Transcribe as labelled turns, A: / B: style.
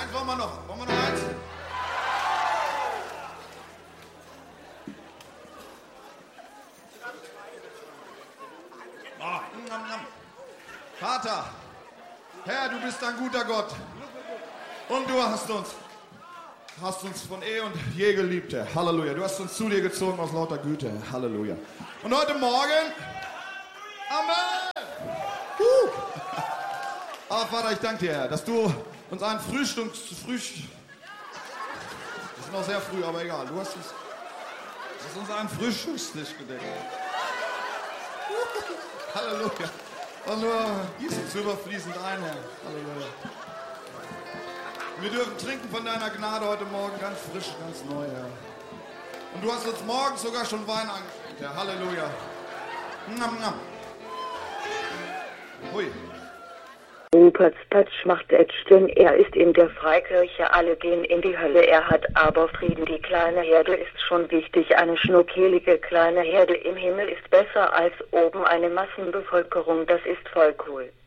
A: Eins wollen wir noch. Wollen wir noch eins? Vater, Herr, du bist ein guter Gott. Und du hast uns von eh und je geliebt, Herr. Halleluja. Du hast uns zu dir gezogen aus lauter Güte, Herr. Halleluja. Und heute Morgen, Amen. Aber Vater, ich danke dir, Herr, dass du uns einen das ist noch sehr früh, aber egal. Du hast uns einen Frühstückstisch gedeckt. Halleluja. Und nur gieß uns überfließend ein, Herr. Halleluja. Wir dürfen trinken von deiner Gnade heute Morgen ganz frisch, ganz neu, Herr. Und du hast uns morgens sogar schon Wein angeschenkt, Herr. Halleluja. Nam, nam. Hui.
B: Ruperts Patsch macht Edstön, er ist in der Freikirche, alle gehen in die Hölle, er hat aber Frieden. Die kleine Herde ist schon wichtig, eine schnuckelige kleine Herde im Himmel ist besser als oben eine Massenbevölkerung, das ist voll cool.